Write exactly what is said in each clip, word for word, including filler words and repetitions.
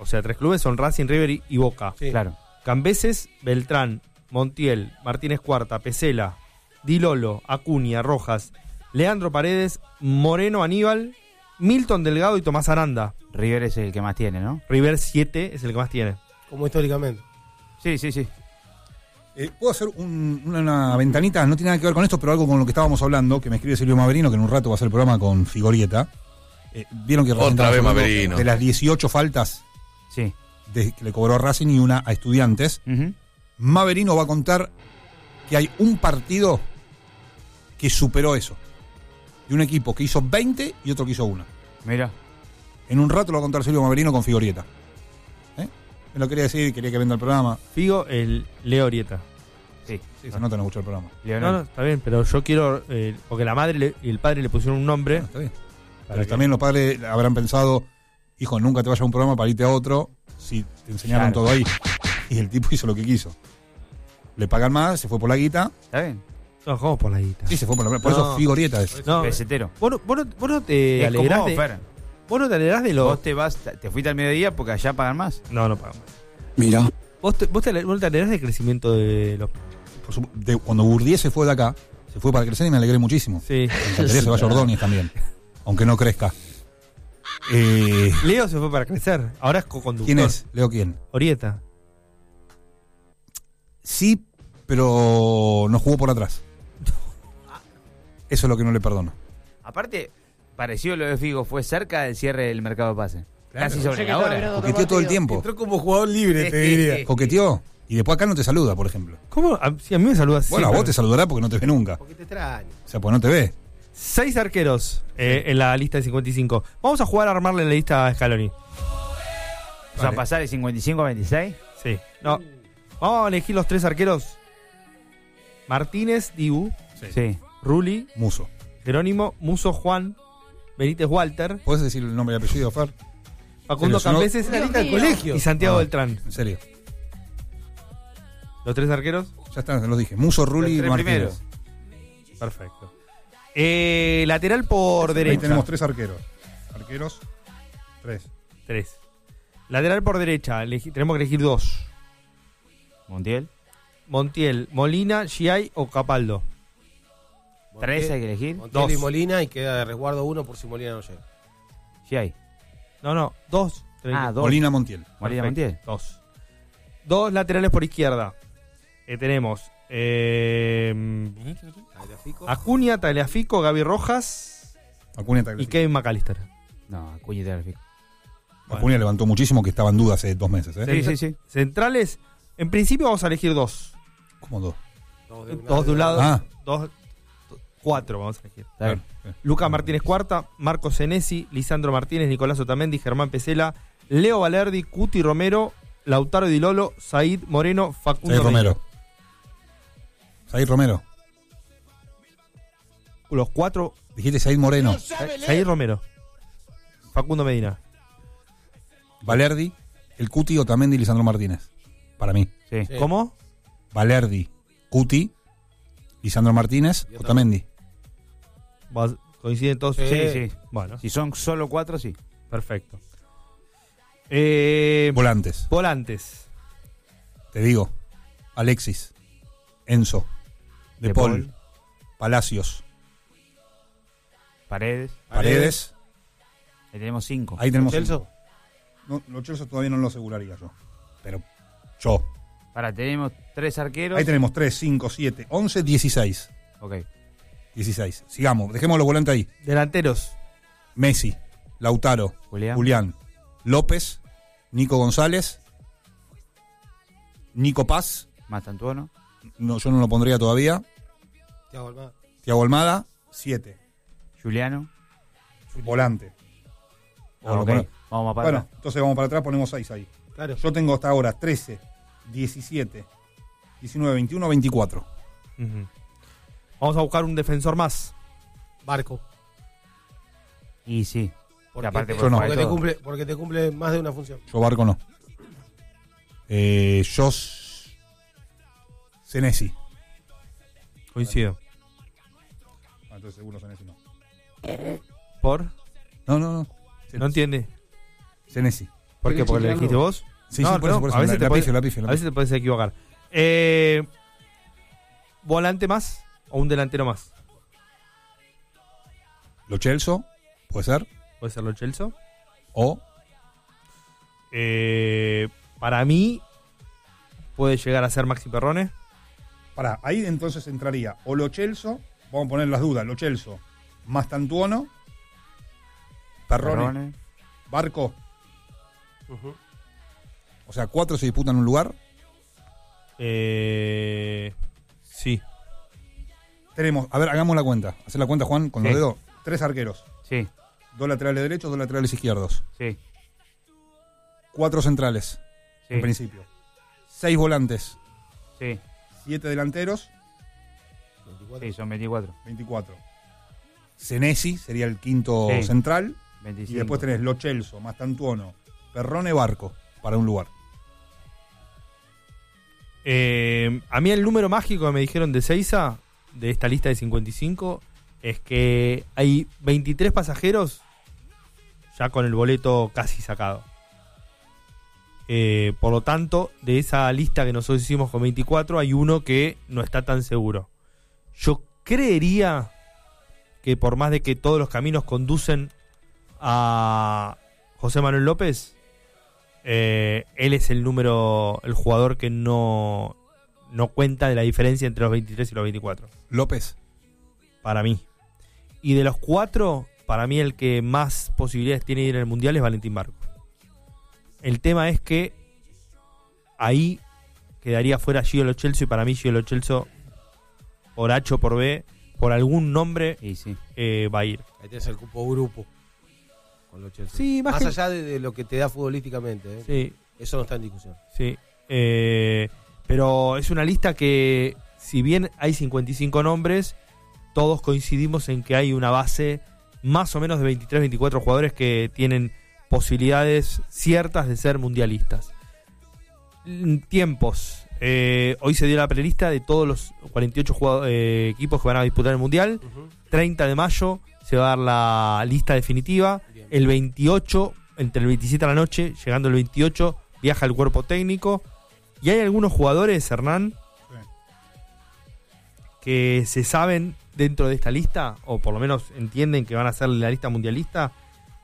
O sea, tres clubes son Racing, River y, y Boca. Sí. Claro. Cambeses, Beltrán, Montiel, Martínez Cuarta, Pesela, Di Lolo, Acuña, Rojas, Leandro Paredes, Moreno Aníbal, Milton Delgado y Tomás Aranda. River es el que más tiene, ¿no? River siete es el que más tiene. Como históricamente. Sí, sí, sí. Eh, ¿Puedo hacer un- una, una ventanita? No tiene nada que ver con esto, pero algo con lo que estábamos hablando, que me escribe Silvio Maverino, que en un rato va a hacer el programa con Figorieta. Eh, Vieron que recién Otra estábamos vez hablando Maverino. de las dieciocho faltas Sí. de, que le cobró a Racing y una a Estudiantes. Ujú. Maverino va a contar que hay un partido que superó eso. De un equipo que hizo veinte y otro que hizo una. Mira. En un rato lo va a contar Silvio Maverino con Figorieta. ¿Eh? Me lo quería decir, quería que venda el programa. Figo, el Leo Orieta. Sí. Sí, se nota no escuchó el programa. Leonel. No, no, está bien, pero yo quiero. Eh, porque la madre le- y el padre le pusieron un nombre. Ah, está bien. para Pero que- también los padres habrán pensado, hijo, nunca te vayas a un programa para irte a otro si te enseñaron Claro. todo ahí. Y el tipo hizo lo que quiso. Le pagan más, se fue por la guita. ¿Está bien? No, vamos por la guita. Sí, se fue por la Por No. eso Figorieta es. No, Pesetero. vos no, vos no- vos no te Es alegrás como de. Fer. Vos no te alegrás de lo. Vos te vas, te fuiste al mediodía porque allá pagan más. No, no pagamos. Mira. Vos, te, vos, te, ale- vos no te alegrás del crecimiento de los. Por su- de- cuando Bourdieu se fue de acá, se fue para crecer y me alegré muchísimo. Sí. Me encantaría que se vaya Ordóñez también. Aunque no crezca. Eh, Leo se fue para crecer. Ahora es co-conductor. ¿Quién es? Leo quién. Orieta. Sí, pero no jugó por atrás. Eso es lo que no le perdono. Aparte, parecido lo de Figo, fue cerca del cierre del mercado de pase. Claro. Casi Pensé sobre que la estaba hora. mirando otro Coqueteó todo el partido. tiempo. Entró como jugador libre, te diría. Coqueteó. Y después acá no te saluda, por ejemplo. ¿Cómo? A, sí, a mí me saludas Bueno, a siempre. vos te saludará porque no te ve nunca. Porque te extraño. O sea, pues no te ve. Seis arqueros eh, en la lista de cincuenta y cinco. Vamos a jugar a armarle la lista a Scaloni. O sea, Vale. pasar de cincuenta y cinco a veintiséis. Sí. No. Vamos a elegir los tres arqueros. Martínez, Dibu, Sí. Rulli, Muso. Jerónimo, Muso, Juan, Benítez, Walter, ¿Puedes decir el nombre y apellido, Fer? Facundo Pero si no- Cambeses Una lista del colegio. y Santiago Ah. Beltrán. En serio. Los tres arqueros. Ya está, los dije. Muso, Rulli y Los tres Martínez. primeros. Perfecto. Eh, lateral por Ahí derecha. tenemos tres arqueros. Arqueros, tres. Tres. Lateral por derecha. Elegi- tenemos que elegir dos. Montiel. Montiel, Molina, Giai o Capaldo. Tres hay que elegir. Montiel Dos. y Molina y queda de resguardo uno por si Molina no llega. Sí hay. No, no, dos. Ah, dos. Molina, Montiel. Molina Perfecto. Montiel. Dos. Dos laterales por izquierda. Eh, tenemos eh, Tagliafico. Acuña, Tagliafico, Gaby Rojas Acuña, y Kevin McAllister. No, Acuña te Figo. Acuña levantó muchísimo, que estaba en duda hace dos meses. ¿eh? Sí, sí, sí. Centrales, en principio vamos a elegir dos. ¿Cómo dos? Dos de, una- Dos de un lado, Ah. dos, cuatro vamos a elegir. Está bien. Claro. Lucas Martínez Cuarta, Marcos Senesi, Lisandro Martínez, Nicolás Otamendi, Germán Pesela, Leo Valerdi, Cuti Romero, Lautaro Di Lolo, Said Moreno, Facundo Said Medina. Romero. Said Romero. Los cuatro, Dijiste Said Moreno. Said Romero, Facundo Medina. Valerdi, el Cuti, Otamendi y Lisandro Martínez. Para mí. Sí. Sí. ¿Cómo? Valerdi, Cuti, Lisandro Martínez, Y Otamendi. Va- ¿Coinciden todos? Sí. Sí, sí. Bueno, Si son solo cuatro, sí. perfecto. Eh, Volantes. volantes. Te digo. Alexis, Enzo, De, De Paul, Paul. Palacios, Paredes. Paredes. Ahí tenemos cinco. Ahí tenemos. Celso. No, los Chelsea todavía no lo aseguraría yo. Pero yo. Para, tenemos tres arqueros. Ahí tenemos tres, cinco, siete, once, dieciséis. Ok. dieciséis. Sigamos, dejemos los volantes ahí. Delanteros. Messi, Lautaro, Julián. Julián, López, Nico González, Nico Paz. Mastantuono. No, yo no lo pondría todavía. Thiago Almada. Thiago Almada, siete. Juliano. Volante. O Ah, lo ok. pone- Vamos para Bueno, atrás. entonces vamos para atrás, ponemos seis ahí. Claro. Yo tengo hasta ahora trece, diecisiete, diecinueve, veintiuno, veinticuatro. Ujú. Vamos a buscar un defensor más. Barco. Y sí. Porque, aparte te, Yo no. porque, te todo. cumple, porque te cumple más de una función. Yo Barco no. Eh, Jos Senesi. Coincido. Ah, entonces seguro Senesi no. ¿Por? No, no, no. ¿No entiende? Senesi. ¿Por qué? ¿Querés Porque lo chequearlo? dijiste vos. Sí, No, sí, por eso, no, por eso. a veces La, te la podés- pifio, la pifio, la A veces te puedes equivocar. Eh, ¿Volante más o un delantero más? Lo Chelsea, puede ser. Puede ser Lo Chelsea. O Eh, para mí, puede llegar a ser Maxi Perrone. Pará, ahí entonces entraría o Lo Chelsea, vamos a poner las dudas, Lo Chelsea, más Tantuono, Perrone, Perrone. Barco. Ujú. O sea, cuatro se disputan un lugar. Eh, sí. Tenemos, a ver, hagamos la cuenta. Hacer la cuenta, Juan, con Sí. los dedos. Tres arqueros. Sí, Dos laterales derechos, dos laterales izquierdos. sí, Cuatro centrales, sí. en principio. Seis volantes. Sí, Siete delanteros, veinticuatro. sí, son veinticuatro. veinticuatro. Senesi sería el quinto Sí. central. veinticinco. Y después tenés Lo Chelsea, más Tantuono, Perrone, Barco, para un lugar. Eh, a mí el número mágico que me dijeron de Seiza, de esta lista de cincuenta y cinco, es que hay veintitrés pasajeros ya con el boleto casi sacado. Eh, por lo tanto, de esa lista que nosotros hicimos con veinticuatro, hay uno que no está tan seguro. Yo creería que por más de que todos los caminos conducen a José Manuel López, eh, él es el número, el jugador que no, no cuenta de la diferencia entre los veintitrés y los veinticuatro. López. Para mí. Y de los cuatro, para mí el que más posibilidades tiene de ir al Mundial es Valentín Barco. El tema es que ahí quedaría fuera Gio Lo Chelsea, y para mí Gio Lo Chelsea, por H o por B, por algún nombre, Y sí. eh, va a ir. Ahí tenés el cupo grupo. Con los Chelsea. Sí, más más que- allá de, de lo que te da futbolísticamente. ¿eh? Sí, Eso no está en discusión. sí. Eh, pero es una lista que, si bien hay cincuenta y cinco nombres, todos coincidimos en que hay una base más o menos de veintitrés, veinticuatro jugadores que tienen posibilidades ciertas de ser mundialistas. Mm, Tiempos. Eh, hoy se dio la prelista de todos los cuarenta y ocho jugado- eh, equipos que van a disputar el Mundial. Ujú. treinta de mayo se va a dar la lista definitiva. Bien. El veintiocho, entre el veintisiete a la noche, llegando el veintiocho, viaja el cuerpo técnico. Y hay algunos jugadores, Hernán, que se saben dentro de esta lista, o por lo menos entienden que van a ser la lista mundialista,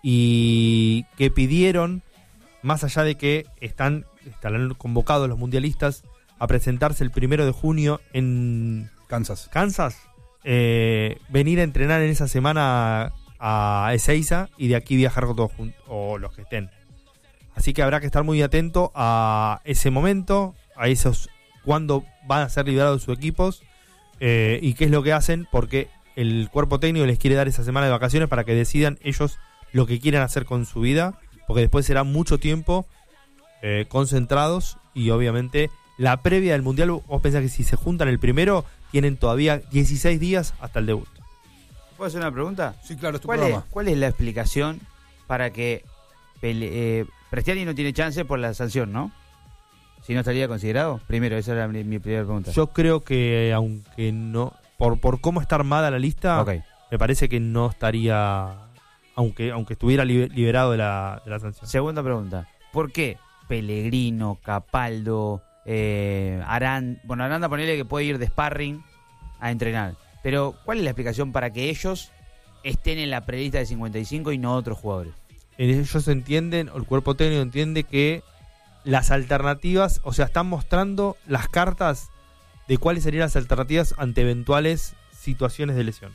y que pidieron, más allá de que están estarán convocados los mundialistas a presentarse el primero de junio en Kansas. Kansas, eh, venir a entrenar en esa semana a Ezeiza y de aquí viajar todos juntos, o los que estén. Así que habrá que estar muy atento a ese momento, a esos cuándo van a ser liberados sus equipos, eh, y qué es lo que hacen, porque el cuerpo técnico les quiere dar esa semana de vacaciones para que decidan ellos lo que quieren hacer con su vida, porque después será mucho tiempo eh, concentrados, y obviamente la previa del Mundial, vos pensás que si se juntan el primero, tienen todavía dieciséis días hasta el debut. ¿Puedo hacer una pregunta? Sí, claro, es tu ¿Cuál es, programa. ¿Cuál es la explicación para que pele- eh, Prestiani no tiene chance por la sanción, no? Si no estaría considerado. Primero, esa era mi, mi primera pregunta. Yo creo que, aunque no, por, por cómo está armada la lista, Ok. me parece que no estaría, aunque aunque estuviera libe- liberado de la, de la sanción. Segunda pregunta. ¿Por qué Pellegrino, Capaldo, eh, Aranda... Bueno, Aranda ponele que puede ir de sparring a entrenar. Pero, ¿cuál es la explicación para que ellos estén en la prelista de cincuenta y cinco y no otros jugadores? Ellos entienden, o el cuerpo técnico entiende que las alternativas, o sea, están mostrando las cartas de cuáles serían las alternativas ante eventuales situaciones de lesión.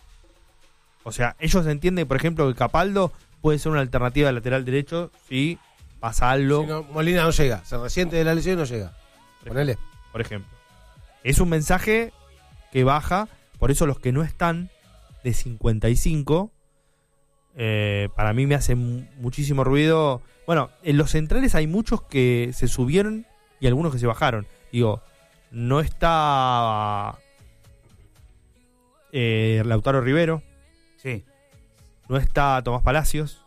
O sea, ellos entienden, por ejemplo, que Capaldo puede ser una alternativa de lateral derecho si pasa algo, Si no, Molina no llega. Se resiente de la lesión y no llega. Ponele. por ejemplo. Es un mensaje que baja, por eso los que no están de cincuenta y cinco, eh, para mí me hace mu- muchísimo ruido. Bueno, en los centrales hay muchos que se subieron y algunos que se bajaron. Digo, no está eh, Lautaro Rivero, Sí. no está Tomás Palacios,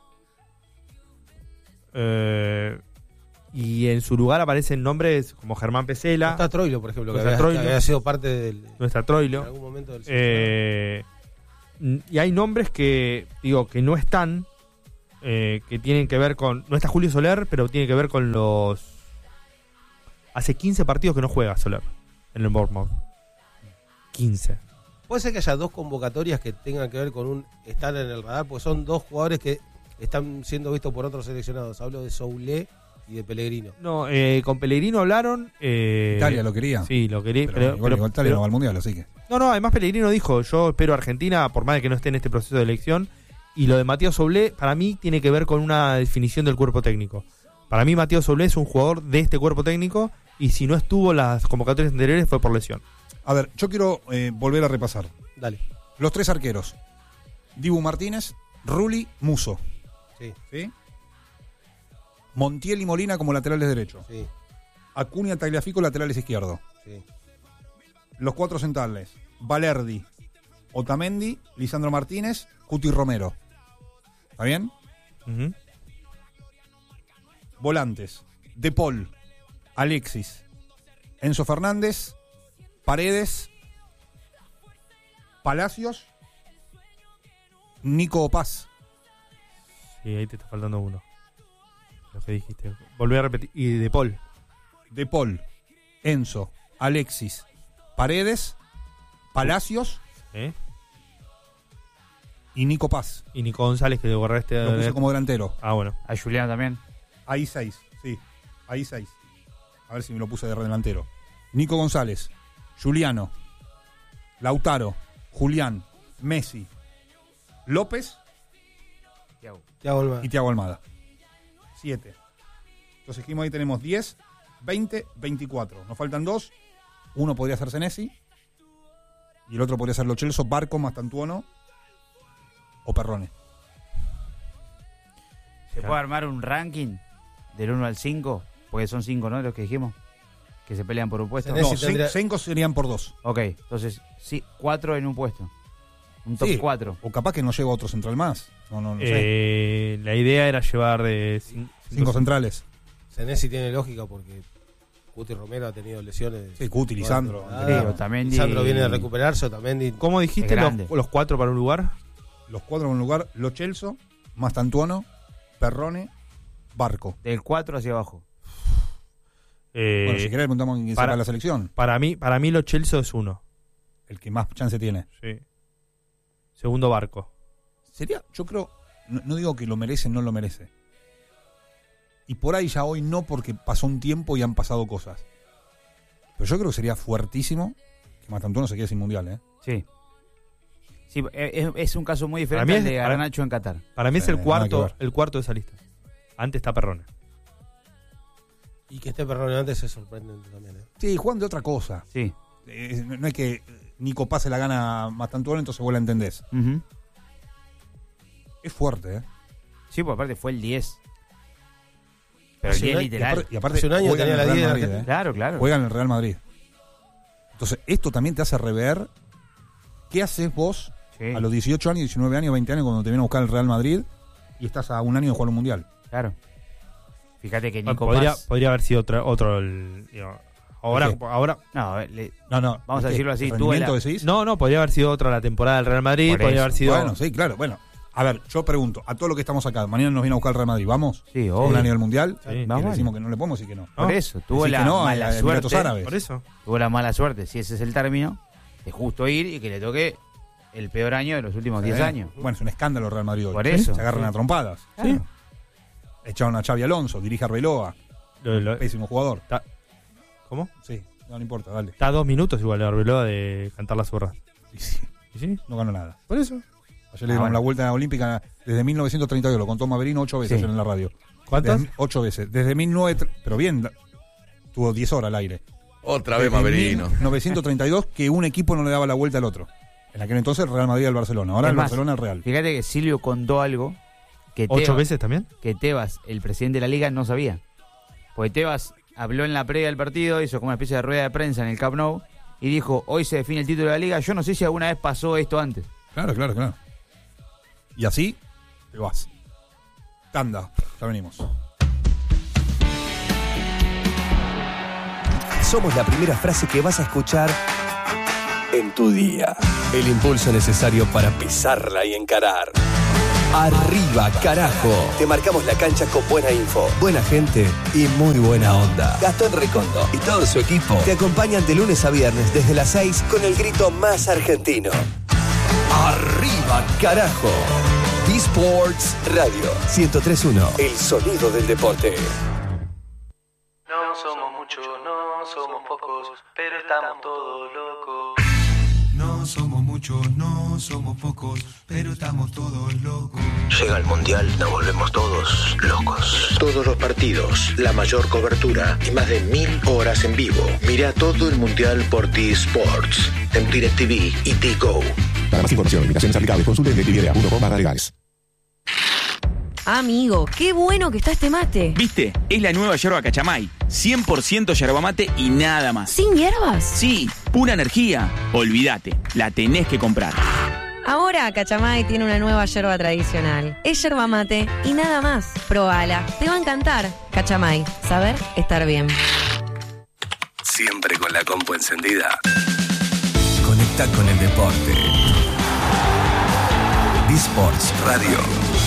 eh, y en su lugar aparecen nombres como Germán No Pesela, está Troilo, por ejemplo, que No está había, Troilo. que había sido parte del. no está En Troilo. algún momento del. Eh, y hay nombres que, digo, que no están, eh, que tienen que ver con... No está Julio Soler, pero tiene que ver con los... Hace quince partidos que no juega Soler en el Bournemouth. quince. Puede ser que haya dos convocatorias que tengan que ver con un estar en el radar, porque son dos jugadores que están siendo vistos por otros seleccionados. Hablo de Soulé y de Pellegrino. No, eh, con Pellegrino hablaron... Eh, Italia lo quería. Sí, lo quería. Pero, Pero, igual, pero- igual Italia pero- no va al mundial, así que. no, no, además Pellegrino dijo, yo espero a Argentina, por más de que no esté en este proceso de elección. Y lo de Matías Soulé, para mí, tiene que ver con una definición del cuerpo técnico. Para mí, Matías Soulé es un jugador de este cuerpo técnico, y si no estuvo en las convocatorias anteriores fue por lesión. A ver, yo quiero eh, volver a repasar. Dale. Los tres arqueros. Dibu Martínez, Rulli, Muso. Sí, ¿Sí? Montiel y Molina como laterales derechos. sí, Acuña, Tagliafico, laterales izquierdos. sí. Los cuatro centrales. Valerdi, Otamendi, Lisandro Martínez, Cuti Romero. ¿Está bien? Ujú. Volantes. De Paul, Alexis, Enzo Fernández, Paredes, Palacios, Nico Paz. Sí, ahí te está faltando uno. Lo que dijiste. Volví a repetir. Y de Paul. De Paul, Enzo, Alexis, Paredes, Palacios ¿eh? y Nico Paz. Y Nico González, que lo borraste. Lo puse como delantero. Ah, bueno. A Julián también. Ahí seis, sí. Ahí seis. A ver si me lo puse de delantero. Nico González, Juliano, Lautaro, Julián, Messi, López Thiago Almada. y Thiago Almada. Siete. Entonces dijimos ahí tenemos diez, veinte, veinticuatro. Nos faltan dos. Uno podría ser Senesi. Y el otro podría ser Lo Celso, Barco, Mastantuono o Perrone. ¿Se puede armar un ranking del uno al cinco? Porque son cinco, ¿no? Los que dijimos. Que se pelean por un puesto. Senesi No, cin- tendría- cinco serían por dos. Ok, entonces, sí, cuatro en un puesto. Un top Sí. cuatro. O capaz que no lleva otro central más. No, no, no sé. Eh, la idea era llevar de cin- Cinco centrales. Senesi tiene lógica porque Cuti Romero ha tenido lesiones. Sí, Cuti, Lisandro. Ah, Sí, Otamendi- Lisandro viene de recuperarse, Otamendi. ¿Cómo dijiste Es los, grande. los cuatro para un lugar? Los cuatro en un lugar: Lo Celso, Mastantuono, Perrone, Barco. Del cuatro hacia abajo. Eh, Bueno, si querés preguntamos quién para- saca la selección. para mí, para mí Lo Celso es uno. El que más chance tiene. Sí. Segundo Barco. Sería, yo creo, no, no digo que lo merece, no lo merece. Y por ahí ya hoy no, porque pasó un tiempo y han pasado cosas. Pero yo creo que sería fuertísimo que Mastantuono se quede sin mundial, ¿eh? Sí. Sí, es, es un caso muy Para diferente mí al es- de para- Garnacho en Qatar. Para mí es Eh, el nada que cuarto, ver. el cuarto de esa lista. Antes está Perrone. Y que esté Perrone antes es sorprendente también. ¿eh? Sí, juegan de otra cosa. Sí. Eh, no no es que Nico pase la gana a Mastantuono, entonces vos la entendés. Ujú. Es fuerte, ¿eh? Sí, pues aparte fue el diez. Pero Hace el un diez año- Y literal. aparte, y aparte Hace un año juegan tenía en la el Real diez de Madrid, Argentina. ¿eh? Claro, claro. Juegan en el Real Madrid. Entonces, esto también te hace rever qué haces vos Sí, a los dieciocho años, diecinueve años, veinte años cuando te viene a buscar el Real Madrid y estás a un año de jugar un mundial. claro. Fíjate que Bueno, Nico podría, Paz... podría haber sido otro. otro el- digo, ahora, ¿Por qué? ahora. No, le- No, no. Vamos a ¿qué? decirlo así, ¿El tuve rendimiento la- decís? No, no, podría haber sido otra la temporada del Real Madrid. Por Podría eso. haber sido. Bueno, sí, claro. Bueno, a ver, yo pregunto, a todos los que estamos acá, mañana nos viene a buscar el Real Madrid, ¿vamos? sí, ¿Un obvio. año del mundial? Sí. Y Más le vale. decimos que no le podemos decir que no. Por ¿no? eso, tuvo Decís la que no a mala Emiratos suerte. Árabes. Por eso. Tuvo la mala suerte, si ese es el término, de justo ir y que le toque el peor año de los últimos diez Eh, años. Bueno, es un escándalo el Real Madrid hoy. Por eso. Se agarran a trompadas. Claro. Echaron a Xavi Alonso, dirige a Arbeloa, Lo- lo- pésimo jugador. ¿Cómo? Sí, no, no importa, dale. Está a dos minutos igual de Arbeloa de cantar la zurra. Y sí, ¿Y sí? no ganó nada. Por eso. Ayer Ah, le dieron bueno. la vuelta olímpica desde mil novecientos treinta y dos, lo contó Maverino ocho veces Sí. ayer en la radio. ¿Cuántas? Desde- ocho veces. Desde mil novecientos... Pero bien, la- tuvo diez horas al aire. Otra vez Desde Maverino. mil novecientos treinta y dos que un equipo no le daba la vuelta al otro. En aquel entonces el Real Madrid al Barcelona. Ahora Es el más, Barcelona al Real. Fíjate que Silvio contó algo que ¿Ocho Tebas, veces también? que Tebas, el presidente de la liga, no sabía. Porque Tebas habló en la previa del partido, hizo como una especie de rueda de prensa en el Camp Nou y dijo, hoy se define el título de la liga. Yo no sé si alguna vez pasó esto antes. Claro, claro, claro. Y así te vas. Tanda, ya venimos. Somos la primera frase que vas a escuchar en tu día. El impulso necesario para pisarla y encarar. Arriba, carajo. Te marcamos la cancha con buena info, buena gente y muy buena onda. Gastón Recondo y todo su equipo te acompañan de lunes a viernes desde las seis con el grito más argentino. Arriba, carajo. D-Sports Radio ciento tres punto uno. El sonido del deporte. No somos muchos, no somos pocos, pero estamos todos locos. No somos muchos, no somos pocos, pero estamos todos locos. Llega el Mundial, nos volvemos todos locos. Todos los partidos, la mayor cobertura y más de mil horas en vivo. Mira todo el Mundial por T-Sports, en DirecTV y T-Go. Para más información, limitaciones aplicables, consulte en directv punto com barra legales. Amigo, qué bueno que está este mate. ¿Viste? Es la nueva yerba Cachamay. cien por ciento yerba mate y nada más. ¿Sin hierbas? Sí, pura energía. Olvídate, la tenés que comprar. Ahora Cachamay tiene una nueva yerba tradicional. Es yerba mate y nada más. Probala, te va a encantar. Cachamay, saber estar bien. Siempre con la compu encendida. Conecta con el deporte. D-Sports Radio.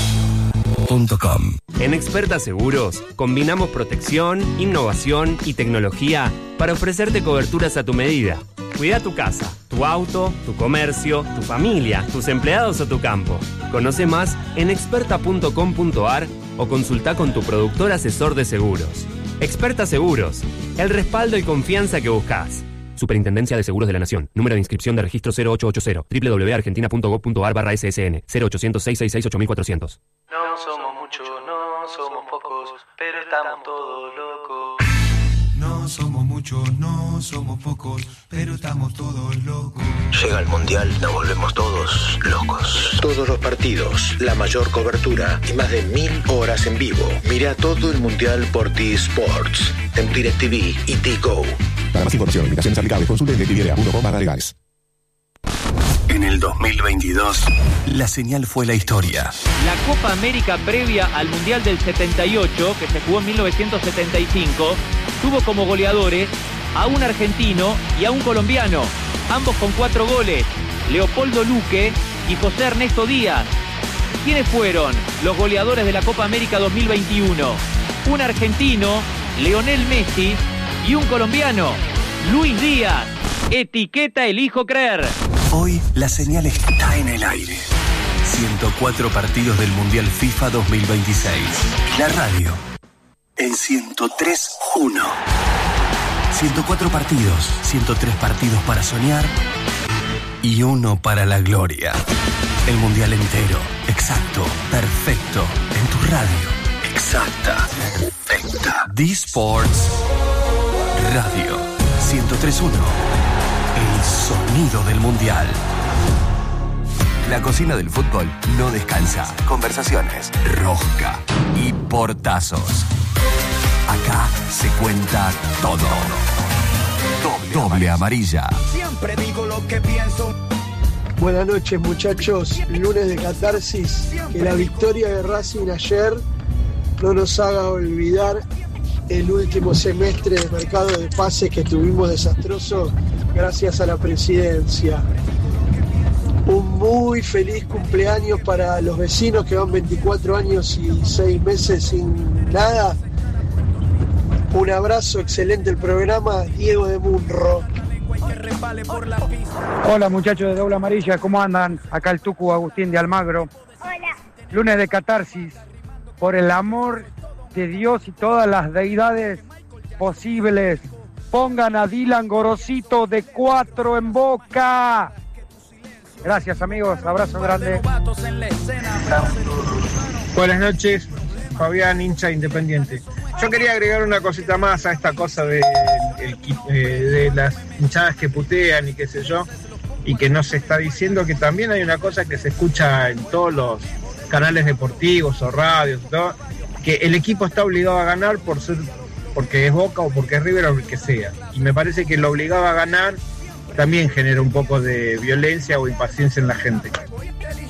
En Experta Seguros combinamos protección, innovación y tecnología para ofrecerte coberturas a tu medida. Cuida tu casa, tu auto, tu comercio, tu familia, tus empleados o tu campo. Conoce más en experta punto com punto a r o consulta con tu productor asesor de seguros. Experta Seguros, el respaldo y confianza que buscas. Superintendencia de Seguros de la Nación. Número de inscripción de registro cero ocho ocho cero. doble u doble u doble u punto argentina punto gov punto a r barra S S N. cero ochocientos, seiscientos sesenta y seis, ocho mil cuatrocientos. No somos muchos, no somos pocos, pero estamos todos locos. No somos muchos, no somos pocos, pero estamos todos locos. Llega el Mundial, nos volvemos todos locos. Todos los partidos, la mayor cobertura y más de mil horas en vivo. Mira todo el Mundial por T-Sports, en DirecTV y T-Go. Para más información, limitaciones aplicables, consulte en directv punto com barra legales. En el dos mil veintidós, la señal fue la historia. La Copa América previa al Mundial del setenta y ocho, que se jugó en mil novecientos setenta y cinco, tuvo como goleadores a un argentino y a un colombiano, ambos con cuatro goles, Leopoldo Luque y José Ernesto Díaz. ¿Quiénes fueron los goleadores de la Copa América dos mil veintiuno? Un argentino, Lionel Messi, y un colombiano, Luis Díaz. Etiqueta elijo creer. Hoy la señal está en el aire. ciento cuatro partidos del Mundial FIFA dos mil veintiséis. La radio en ciento tres punto uno. ciento cuatro partidos, ciento tres partidos para soñar y uno para la gloria. El Mundial entero, exacto, perfecto, en tu radio. Exacta, perfecta. D-Sports Radio ciento tres punto uno. El sonido del Mundial. La cocina del fútbol no descansa. Conversaciones, rosca y portazos. Acá se cuenta todo. Doble, Doble amarilla. Siempre digo lo que pienso. Buenas noches, muchachos. Lunes de catarsis. Que la victoria de Racing ayer no nos haga olvidar el último semestre de mercado de pases que tuvimos desastroso gracias a la presidencia. Un muy feliz cumpleaños para los vecinos que van veinticuatro años y seis meses sin nada. Un abrazo, excelente el programa, Diego de Munro. Hola muchachos de Doble Amarilla, ¿cómo andan? Acá el Tucu Agustín de Almagro. Hola. Lunes de catarsis, por el amor de Dios y todas las deidades posibles, pongan a Dylan Gorosito de cuatro en Boca. Gracias amigos, abrazo grande. Buenas noches, Fabián, hincha Independiente. Yo quería agregar una cosita más a esta cosa de, el, eh, de las hinchadas que putean y qué sé yo, y que nos está diciendo que también hay una cosa que se escucha en todos los canales deportivos o radios y todo, que el equipo está obligado a ganar por ser, porque es Boca o porque es River o el que sea. Y me parece que lo obligado a ganar también genera un poco de violencia o impaciencia en la gente.